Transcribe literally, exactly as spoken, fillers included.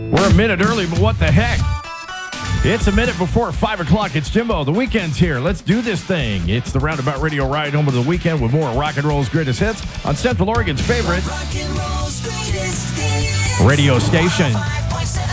We're a minute early, but what the heck? It's a minute before five o'clock. It's Jimbo. The weekend's here. Let's do this thing. It's the Roundabout Radio ride home to the weekend with more rock and roll's greatest hits on Central Oregon's favorite radio station.